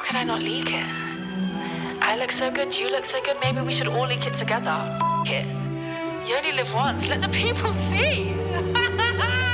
could I not leak it? I look so good, you look so good, maybe we should all leak it together. It. You only live once, let the people see.